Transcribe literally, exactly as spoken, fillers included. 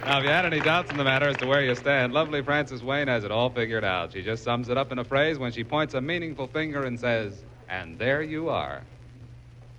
Now, if you had any doubts in the matter as to where you stand, lovely Frances Wayne has it all figured out. She just sums it up in a phrase when she points a meaningful finger and says, "And there you are."